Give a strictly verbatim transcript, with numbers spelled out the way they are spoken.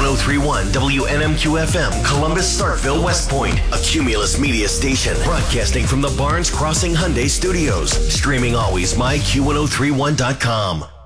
oh three one W N M Q F M, Columbus, Starkville, West Point, a Cumulus media station, broadcasting from the Barnes Crossing Hyundai Studios. Streaming always, my Q ten thirty-one dot com.